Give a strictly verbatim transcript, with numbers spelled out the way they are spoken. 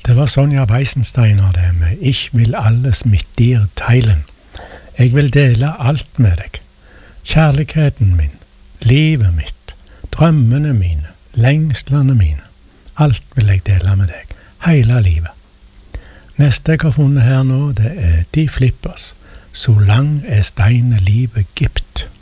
Det var Sonja Weisensteiner det med «Ich will alles mit dir teilen». Jeg vil dele alt med deg. Kjærligheten min, livet mitt, drømmene mine, lengslene mine. Alt vil jeg dele med deg, hele livet. Neste jeg har funnet her nå, det er De Flippers. Så lang er steine livet gipt.